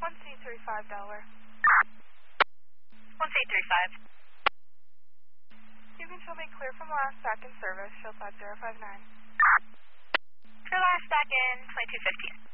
1C35 Delaware. 1C35. You can show me clear from last back in service, show 5059. Clear last back in 2215.